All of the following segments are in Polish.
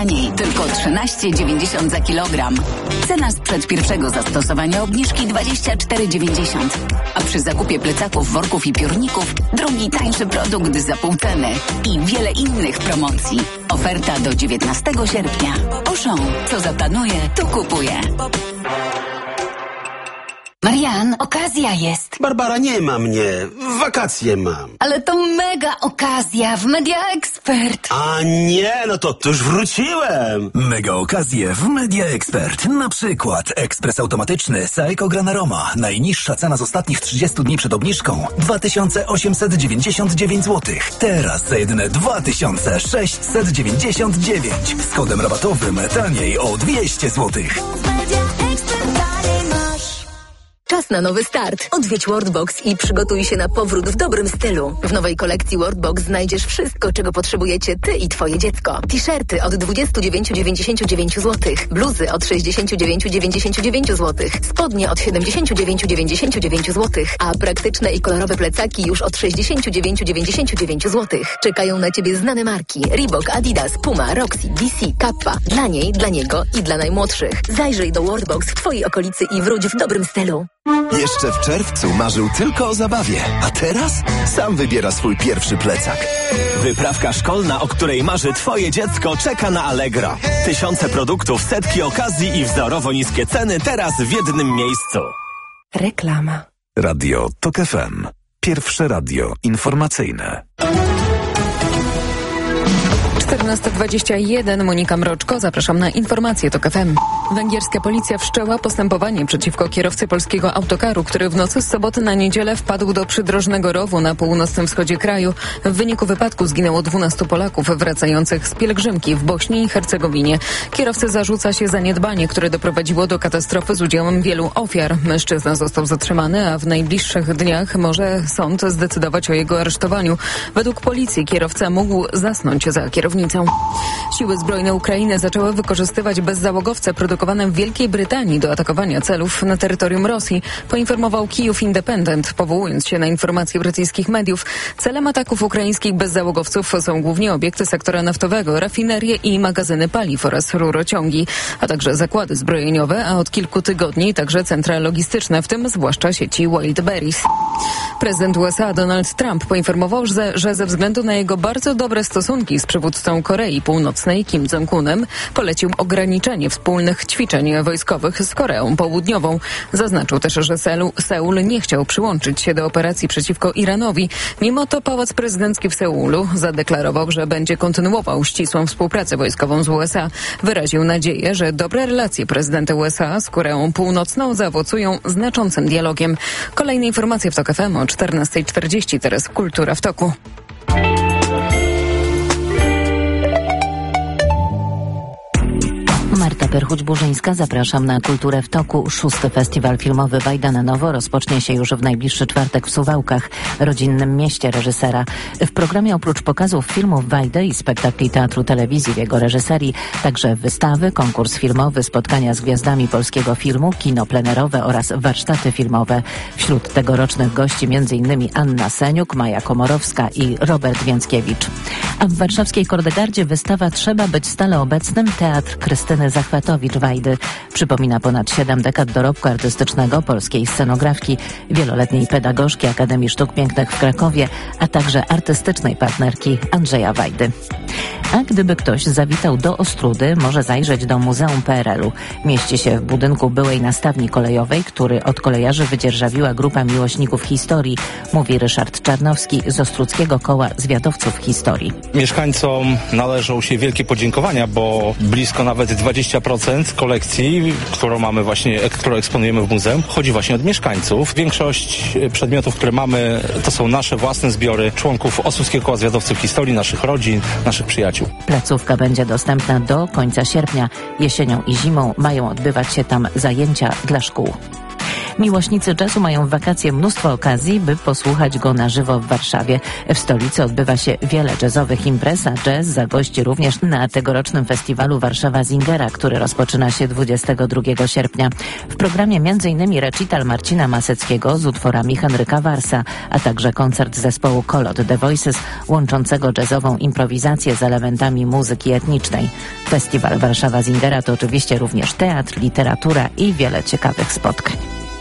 Taniej, tylko 13,90 za kilogram. Cena sprzed pierwszego zastosowania obniżki 24,90. A przy zakupie plecaków, worków i piórników drugi tańszy produkt za pół ceny. I wiele innych promocji. Oferta do 19 sierpnia. Auchan, co zaplanuje, to kupuje. Marian, okazja jest. Barbara, nie ma mnie. Wakacje mam. Ale to mega okazja w Media Expert. A nie, no to już wróciłem. Mega okazje w Media Expert. Na przykład ekspres automatyczny Saeco Granaroma. Najniższa cena z ostatnich 30 dni przed obniżką 2899 zł. Teraz za jedyne 2699. Z kodem rabatowym taniej o 200 zł. Czas na nowy start. Odwiedź Worldbox i przygotuj się na powrót w dobrym stylu. W nowej kolekcji Worldbox znajdziesz wszystko, czego potrzebujecie ty i twoje dziecko. T-shirty od 29,99 zł, bluzy od 69,99 zł, spodnie od 79,99 zł, a praktyczne i kolorowe plecaki już od 69,99 zł. Czekają na ciebie znane marki: Reebok, Adidas, Puma, Roxy, DC, Kappa. Dla niej, dla niego i dla najmłodszych. Zajrzyj do Worldbox w twojej okolicy i wróć w dobrym stylu. Jeszcze w czerwcu marzył tylko o zabawie, a teraz sam wybiera swój pierwszy plecak. Wyprawka szkolna, o której marzy twoje dziecko, czeka na Allegro. Tysiące produktów, setki okazji i wzorowo niskie ceny teraz w jednym miejscu. Reklama. Radio TOK FM. Pierwsze radio informacyjne. 14:21, Monika Mroczko, zapraszam na informacje TOK FM. Węgierska policja wszczęła postępowanie przeciwko kierowcy polskiego autokaru, który w nocy z soboty na niedzielę wpadł do przydrożnego rowu na północnym wschodzie kraju. W wyniku wypadku zginęło 12 Polaków wracających z pielgrzymki w Bośni i Hercegowinie. Kierowcy zarzuca się zaniedbanie, które doprowadziło do katastrofy z udziałem wielu ofiar. Mężczyzna został zatrzymany, a w najbliższych dniach może sąd zdecydować o jego aresztowaniu. Według policji kierowca mógł zasnąć za kierownicą. Siły zbrojne Ukrainy zaczęły wykorzystywać bezzałogowce produkowane w Wielkiej Brytanii do atakowania celów na terytorium Rosji, poinformował Kijów Independent, powołując się na informacje brytyjskich mediów. Celem ataków ukraińskich bezzałogowców są głównie obiekty sektora naftowego, rafinerie i magazyny paliw oraz rurociągi, a także zakłady zbrojeniowe, a od kilku tygodni także centra logistyczne, w tym zwłaszcza sieci Wildberries. Prezydent USA Donald Trump poinformował, że ze względu na jego bardzo dobre stosunki z przywódcą Korei Północnej Kim Jong-unem polecił ograniczenie wspólnych ćwiczeń wojskowych z Koreą Południową. Zaznaczył też, że Seul nie chciał przyłączyć się do operacji przeciwko Iranowi. Mimo to Pałac Prezydencki w Seulu zadeklarował, że będzie kontynuował ścisłą współpracę wojskową z USA. Wyraził nadzieję, że dobre relacje prezydenta USA z Koreą Północną zaowocują znaczącym dialogiem. Kolejne informacje w TOK FM o 14:40. Teraz Kultura w toku. Marta Perchuć-Burzyńska, zapraszam na Kulturę w toku. 6. Festiwal Filmowy Wajda na nowo rozpocznie się już w najbliższy czwartek w Suwałkach, rodzinnym mieście reżysera. W programie oprócz pokazów filmów Wajdy i spektakli teatru telewizji w jego reżyserii, także wystawy, konkurs filmowy, spotkania z gwiazdami polskiego filmu, kino plenerowe oraz warsztaty filmowe. Wśród tegorocznych gości m.in. Anna Seniuk, Maja Komorowska i Robert Więckiewicz. A w warszawskiej Kordegardzie wystawa Trzeba być stale obecnym, teatr Krystyny Zachwatowicz-Wajdy. Przypomina ponad 7 dekad dorobku artystycznego polskiej scenografki, wieloletniej pedagogzki Akademii Sztuk Pięknych w Krakowie, a także artystycznej partnerki Andrzeja Wajdy. A gdyby ktoś zawitał do Ostródy, może zajrzeć do Muzeum PRL-u. Mieści się w budynku byłej nastawni kolejowej, który od kolejarzy wydzierżawiła grupa miłośników historii, mówi Ryszard Czarnowski z Ostródzkiego Koła Zwiadowców Historii. Mieszkańcom należą się wielkie podziękowania, bo blisko nawet 20% kolekcji, którą mamy właśnie, którą eksponujemy w muzeum, chodzi właśnie od mieszkańców. Większość przedmiotów, które mamy, to są nasze własne zbiory członków Ostródzkiego Koła Zwiadowców Historii, naszych rodzin, naszych przyjaciół. Placówka będzie dostępna do końca sierpnia. Jesienią i zimą mają odbywać się tam zajęcia dla szkół. Miłośnicy jazzu mają w wakacje mnóstwo okazji, by posłuchać go na żywo w Warszawie. W stolicy odbywa się wiele jazzowych imprez, a jazz zagości również na tegorocznym festiwalu Warszawa Zingera, który rozpoczyna się 22 sierpnia. W programie m.in. recital Marcina Maseckiego z utworami Henryka Warsa, a także koncert zespołu Kolot The Voices, łączącego jazzową improwizację z elementami muzyki etnicznej. Festiwal Warszawa Zingera to oczywiście również teatr, literatura i wiele ciekawych spotkań.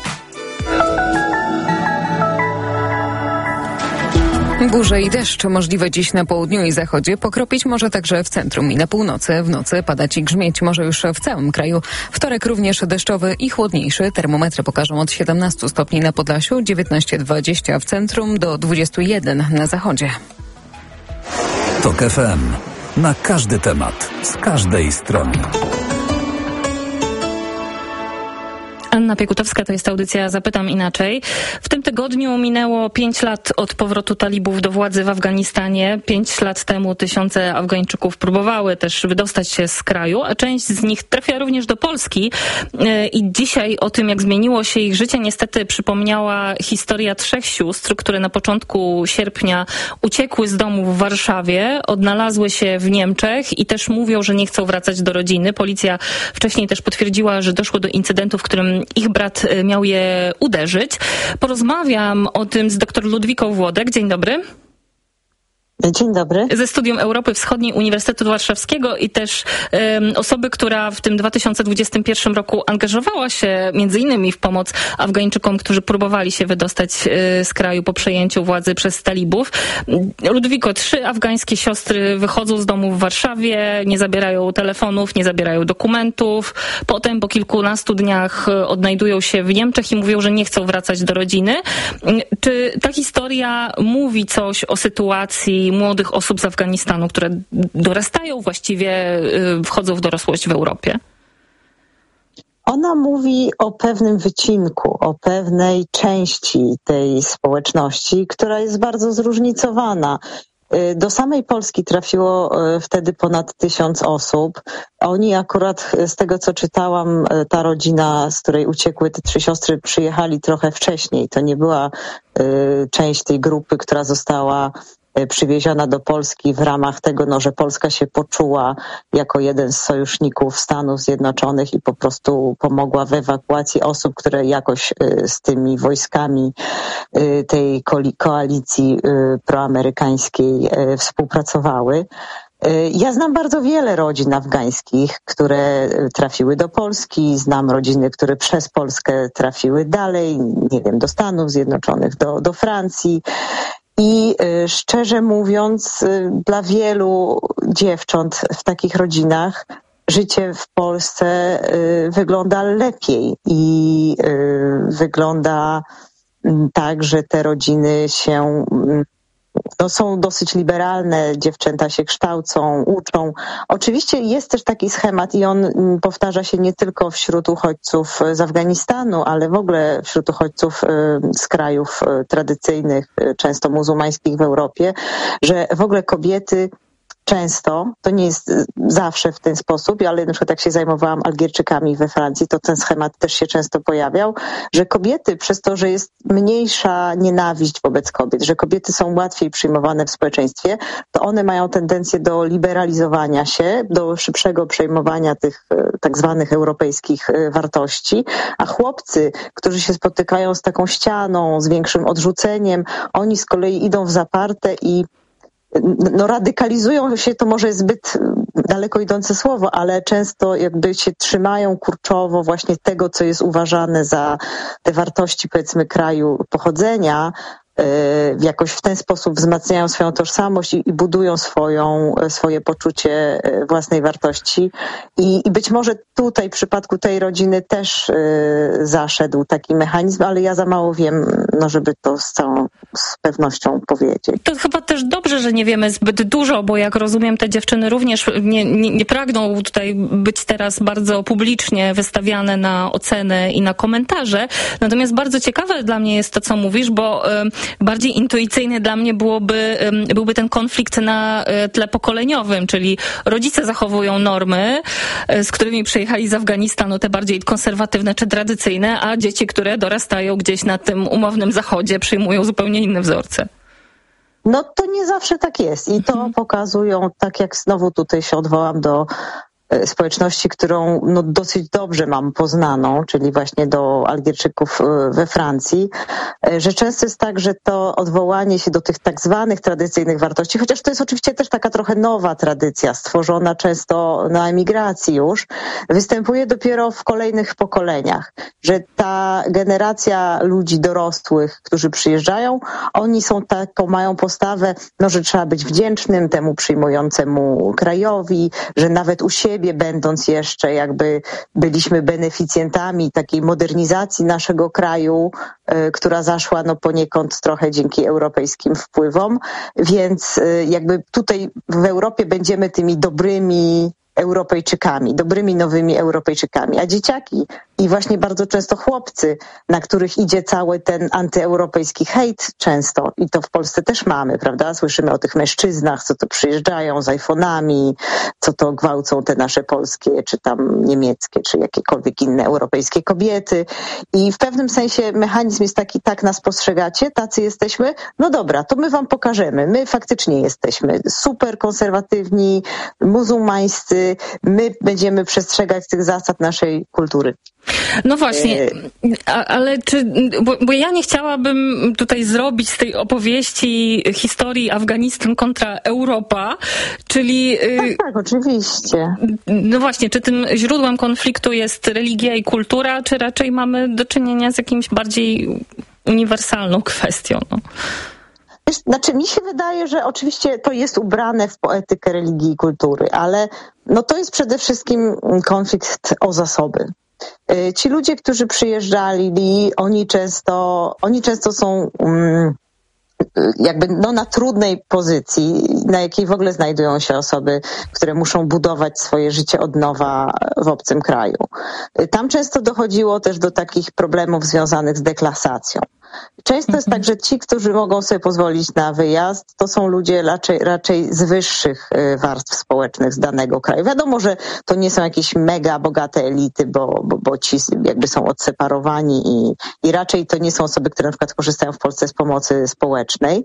Burze i deszcz możliwe dziś na południu i zachodzie, pokropić może także w centrum i na północy. W nocy padać i grzmieć może już w całym kraju. Wtorek również deszczowy i chłodniejszy. Termometry pokażą od 17 stopni na Podlasiu, 19-20 w centrum, do 21 na zachodzie. TOK FM. Na każdy temat, z każdej strony. Anna Piekutowska, to jest audycja Zapytam Inaczej. W tym tygodniu minęło 5 lat od powrotu talibów do władzy w Afganistanie. 5 lat temu tysiące Afgańczyków próbowały też wydostać się z kraju, a część z nich trafiła również do Polski. I dzisiaj o tym, jak zmieniło się ich życie, niestety przypomniała historia 3 sióstr, które na początku sierpnia uciekły z domu w Warszawie, odnalazły się w Niemczech i też mówią, że nie chcą wracać do rodziny. Policja wcześniej też potwierdziła, że doszło do incydentu, w którym ich brat miał je uderzyć. Porozmawiam o tym z dr Ludwiką Włodek. Dzień dobry. Dzień dobry. Ze Studium Europy Wschodniej Uniwersytetu Warszawskiego i też osoby, która w tym 2021 roku angażowała się między innymi w pomoc Afgańczykom, którzy próbowali się wydostać z kraju po przejęciu władzy przez talibów. Ludwiko, 3 afgańskie siostry wychodzą z domu w Warszawie, nie zabierają telefonów, nie zabierają dokumentów. Potem po kilkunastu dniach odnajdują się w Niemczech i mówią, że nie chcą wracać do rodziny. Czy ta historia mówi coś o sytuacji młodych osób z Afganistanu, które dorastają, właściwie wchodzą w dorosłość w Europie? Ona mówi o pewnym wycinku, o pewnej części tej społeczności, która jest bardzo zróżnicowana. Do samej Polski trafiło wtedy ponad 1000 osób. Oni akurat, z tego co czytałam, ta rodzina, z której uciekły te 3 siostry, przyjechali trochę wcześniej. To nie była część tej grupy, która została przywieziona do Polski w ramach tego, że Polska się poczuła jako jeden z sojuszników Stanów Zjednoczonych i po prostu pomogła w ewakuacji osób, które jakoś z tymi wojskami tej koalicji proamerykańskiej współpracowały. Ja znam bardzo wiele rodzin afgańskich, które trafiły do Polski. Znam rodziny, które przez Polskę trafiły dalej, nie wiem, do Stanów Zjednoczonych, do Francji. I szczerze mówiąc, dla wielu dziewcząt w takich rodzinach życie w Polsce wygląda lepiej i wygląda tak, że te rodziny są dosyć liberalne, dziewczęta się kształcą, uczą. Oczywiście jest też taki schemat i on powtarza się nie tylko wśród uchodźców z Afganistanu, ale w ogóle wśród uchodźców z krajów tradycyjnych, często muzułmańskich w Europie, że w ogóle kobiety często, to nie jest zawsze w ten sposób, ale na przykład jak się zajmowałam Algierczykami we Francji, to ten schemat też się często pojawiał, że kobiety przez to, że jest mniejsza nienawiść wobec kobiet, że kobiety są łatwiej przyjmowane w społeczeństwie, to one mają tendencję do liberalizowania się, do szybszego przejmowania tych tak zwanych europejskich wartości, a chłopcy, którzy się spotykają z taką ścianą, z większym odrzuceniem, oni z kolei idą w zaparte i radykalizują się, to może jest zbyt daleko idące słowo, ale często jakby się trzymają kurczowo właśnie tego, co jest uważane za te wartości, powiedzmy, kraju pochodzenia, jakoś w ten sposób wzmacniają swoją tożsamość i budują swoje poczucie własnej wartości. I być może tutaj w przypadku tej rodziny też zaszedł taki mechanizm, ale ja za mało wiem, żeby to z pewnością powiedzieć. To chyba też dobrze, że nie wiemy zbyt dużo, bo jak rozumiem, te dziewczyny również nie pragną tutaj być teraz bardzo publicznie wystawiane na oceny i na komentarze. Natomiast bardzo ciekawe dla mnie jest to, co mówisz, bo bardziej intuicyjny dla mnie byłby ten konflikt na tle pokoleniowym, czyli rodzice zachowują normy, z którymi przyjechali z Afganistanu, te bardziej konserwatywne czy tradycyjne, a dzieci, które dorastają gdzieś na tym umownym zachodzie, przyjmują zupełnie inne wzorce. No to nie zawsze tak jest i to pokazują, tak jak znowu tutaj się odwołam do społeczności, którą no, dosyć dobrze mam poznaną, czyli właśnie do Algierczyków we Francji, że często jest tak, że to odwołanie się do tych tak zwanych tradycyjnych wartości, chociaż to jest oczywiście też taka trochę nowa tradycja, stworzona często na emigracji już, występuje dopiero w kolejnych pokoleniach, że ta generacja ludzi dorosłych, którzy przyjeżdżają, oni są taką, mają postawę, no, że trzeba być wdzięcznym temu przyjmującemu krajowi, że nawet u siebie będąc jeszcze jakby byliśmy beneficjentami takiej modernizacji naszego kraju, która zaszła no poniekąd trochę dzięki europejskim wpływom, więc jakby tutaj w Europie będziemy tymi dobrymi Europejczykami, dobrymi nowymi Europejczykami, a dzieciaki i właśnie bardzo często chłopcy, na których idzie cały ten antyeuropejski hejt często i to w Polsce też mamy, prawda? Słyszymy o tych mężczyznach, co to przyjeżdżają z iPhone'ami, co to gwałcą te nasze polskie, czy tam niemieckie, czy jakiekolwiek inne europejskie kobiety i w pewnym sensie mechanizm jest taki, tak nas postrzegacie, tacy jesteśmy, no dobra, to my wam pokażemy, my faktycznie jesteśmy super konserwatywni, muzułmańscy, my będziemy przestrzegać tych zasad naszej kultury. No właśnie, ale bo ja nie chciałabym tutaj zrobić z tej opowieści historii Afganistan kontra Europa, czyli... Tak, oczywiście. No właśnie, czy tym źródłem konfliktu jest religia i kultura, czy raczej mamy do czynienia z jakimś bardziej uniwersalną kwestią? No? Znaczy, mi się wydaje, że oczywiście to jest ubrane w poetykę religii i kultury, ale no to jest przede wszystkim konflikt o zasoby. Ci ludzie, którzy przyjeżdżali, oni często są jakby no, na trudnej pozycji, na jakiej w ogóle znajdują się osoby, które muszą budować swoje życie od nowa w obcym kraju. Tam często dochodziło też do takich problemów związanych z deklasacją. Często jest tak, że ci, którzy mogą sobie pozwolić na wyjazd, to są ludzie raczej z wyższych warstw społecznych z danego kraju. Wiadomo, że to nie są jakieś mega bogate elity, bo ci jakby są odseparowani i raczej to nie są osoby, które na przykład korzystają w Polsce z pomocy społecznej,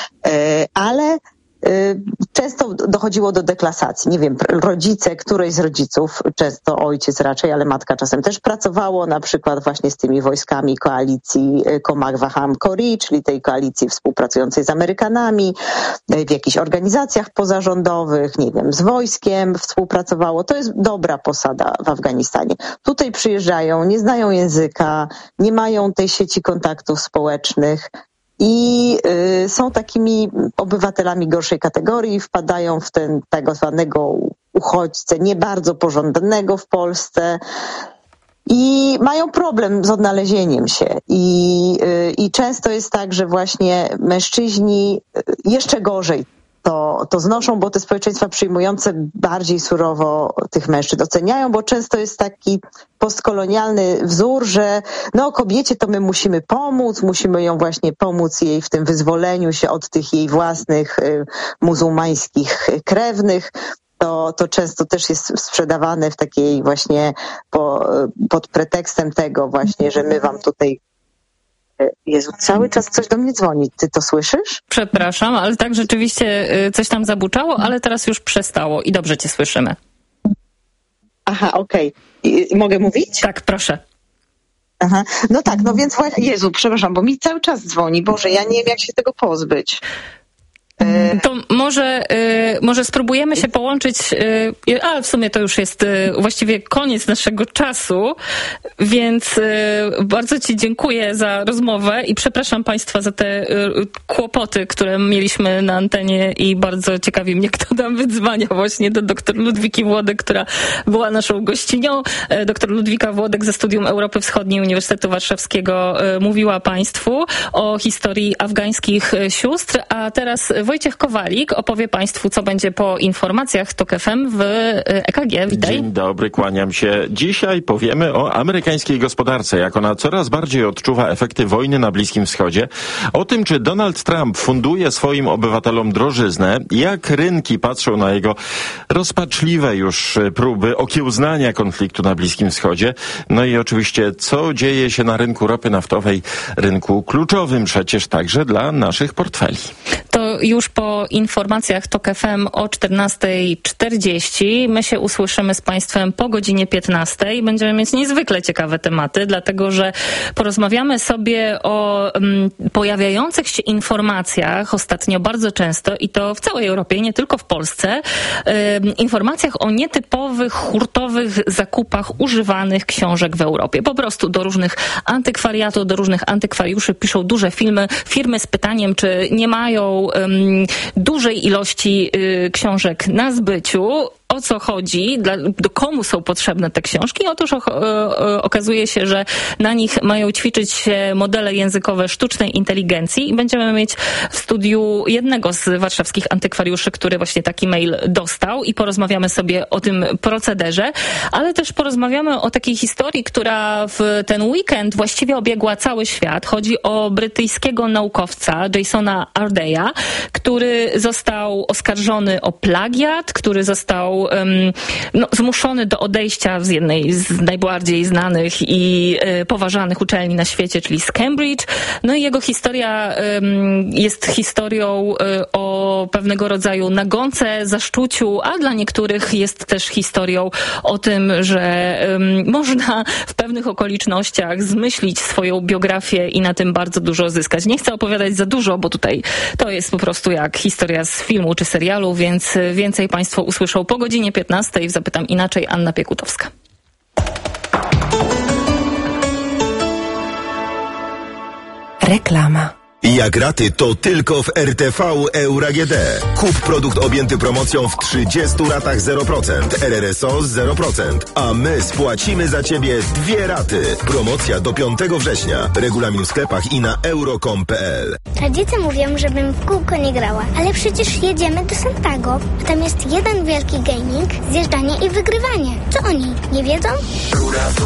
ale często dochodziło do deklasacji. Nie wiem, rodzice, któryś z rodziców, często ojciec raczej, ale matka czasem też pracowało na przykład właśnie z tymi wojskami koalicji Komagwaham-Kori, czyli tej koalicji współpracującej z Amerykanami, w jakichś organizacjach pozarządowych, nie wiem, z wojskiem współpracowało. To jest dobra posada w Afganistanie. Tutaj przyjeżdżają, nie znają języka, nie mają tej sieci kontaktów społecznych, i są takimi obywatelami gorszej kategorii, wpadają w ten tak zwanego uchodźcę nie bardzo pożądanego w Polsce i mają problem z odnalezieniem się. I często jest tak, że właśnie mężczyźni jeszcze gorzej to znoszą, bo te społeczeństwa przyjmujące bardziej surowo tych mężczyzn oceniają, bo często jest taki postkolonialny wzór, że no kobiecie to my musimy pomóc, musimy ją właśnie pomóc jej w tym wyzwoleniu się od tych jej własnych muzułmańskich krewnych. To często też jest sprzedawane w takiej właśnie pod pretekstem tego właśnie, że my wam tutaj... Jezu, cały czas coś do mnie dzwoni. Ty to słyszysz? Przepraszam, ale tak rzeczywiście coś tam zabuczało, ale teraz już przestało i dobrze cię słyszymy. Aha, okej. Mogę mówić? Tak, proszę. Aha. No tak, no więc właśnie... Jezu, przepraszam, bo mi cały czas dzwoni. Boże, ja nie wiem, jak się tego pozbyć. To może spróbujemy się połączyć, ale w sumie to już jest właściwie koniec naszego czasu, więc bardzo ci dziękuję za rozmowę i przepraszam Państwa za te kłopoty, które mieliśmy na antenie i bardzo ciekawi mnie, kto nam wydzwania właśnie do dr Ludwiki Włodek, która była naszą gościnią. Dr Ludwika Włodek ze Studium Europy Wschodniej Uniwersytetu Warszawskiego mówiła Państwu o historii afgańskich sióstr, a teraz Wojciech Kowalik opowie Państwu, co będzie po informacjach TOK FM w EKG. Witaj. Dzień dobry, kłaniam się. Dzisiaj powiemy o amerykańskiej gospodarce, jak ona coraz bardziej odczuwa efekty wojny na Bliskim Wschodzie, o tym, czy Donald Trump funduje swoim obywatelom drożyznę, jak rynki patrzą na jego rozpaczliwe już próby okiełznania konfliktu na Bliskim Wschodzie, no i oczywiście, co dzieje się na rynku ropy naftowej, rynku kluczowym przecież także dla naszych portfeli. To już po informacjach TOK FM o 14:40. My się usłyszymy z Państwem po godzinie 15:00. Będziemy mieć niezwykle ciekawe tematy, dlatego że porozmawiamy sobie o pojawiających się informacjach ostatnio bardzo często i to w całej Europie, nie tylko w Polsce, informacjach o nietypowych, hurtowych zakupach używanych książek w Europie. Po prostu do różnych antykwariatów, do różnych antykwariuszy piszą duże firmy z pytaniem, czy nie mają dużej ilości książek na zbyciu. O co chodzi, do komu są potrzebne te książki? Otóż okazuje się, że na nich mają ćwiczyć modele językowe sztucznej inteligencji i będziemy mieć w studiu jednego z warszawskich antykwariuszy, który właśnie taki mail dostał i porozmawiamy sobie o tym procederze, ale też porozmawiamy o takiej historii, która w ten weekend właściwie obiegła cały świat. Chodzi o brytyjskiego naukowca Jasona Ardeya, który został oskarżony o plagiat, który został zmuszony do odejścia z jednej z najbardziej znanych i poważanych uczelni na świecie, czyli z Cambridge. No i jego historia jest historią o pewnego rodzaju nagonce, zaszczuciu, a dla niektórych jest też historią o tym, że można w pewnych okolicznościach zmyślić swoją biografię i na tym bardzo dużo zyskać. Nie chcę opowiadać za dużo, bo tutaj to jest po prostu jak historia z filmu czy serialu, więc więcej Państwo usłyszą po godzinie 15:00 w Zapytam Inaczej. Anna Piekutowska. Reklama. Jak raty, to tylko w RTV Euro AGD. Kup produkt objęty promocją w 30 ratach 0%, RRSO 0%, a my spłacimy za Ciebie 2 raty. Promocja do 5 września. Regulamin w sklepach i na euro.com.pl. Rodzice mówią, żebym w kółko nie grała, ale przecież jedziemy do Santago, a tam jest jeden wielki gaming, zjeżdżanie i wygrywanie. Co oni, nie wiedzą?